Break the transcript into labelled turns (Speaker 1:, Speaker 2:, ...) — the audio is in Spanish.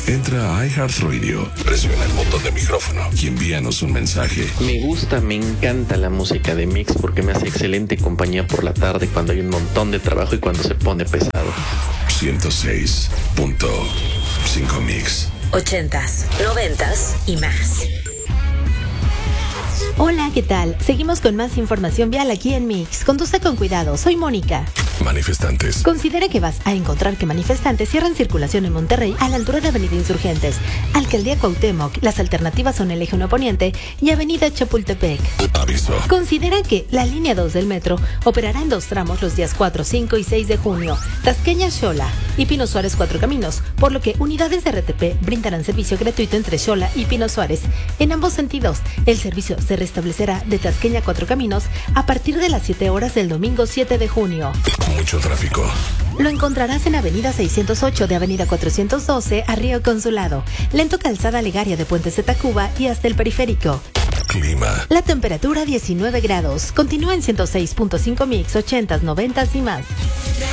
Speaker 1: Entra a iHeartRadio, presiona el botón de micrófono y envíanos un mensaje.
Speaker 2: Me encanta la música de Mix porque me hace excelente compañía por la tarde cuando hay un montón de trabajo y cuando se pone pesado.
Speaker 1: 106.5 Mix.
Speaker 3: 80s, 90s y más.
Speaker 4: Hola, ¿qué tal? Seguimos con más información vial aquí en Mix. Conduce con cuidado, soy Mónica.
Speaker 1: Manifestantes.
Speaker 4: Considera que vas a encontrar que manifestantes cierran circulación en Monterrey a la altura de Avenida Insurgentes, Alcaldía Cuauhtémoc. Las alternativas son el Eje 1 Poniente y Avenida Chapultepec.
Speaker 1: Aviso.
Speaker 4: Considera que la línea 2 del metro operará en 2 tramos los días 4, 5 y 6 de junio, Tasqueña, Xola y Pino Suárez 4 Caminos, por lo que unidades de RTP brindarán servicio gratuito entre Xola y Pino Suárez. En ambos sentidos, el servicio se restablecerá de Tasqueña 4 Caminos a partir de las 7 horas del domingo 7 de junio.
Speaker 1: Mucho tráfico.
Speaker 4: Lo encontrarás en Avenida 608 de Avenida 412 a Río Consulado, Lento Calzada Legaria de Puentes de Tacuba y hasta el Periférico.
Speaker 1: Clima.
Speaker 4: La temperatura 19 grados. Continúa en 106.5 Mix, 80s, 90s y más.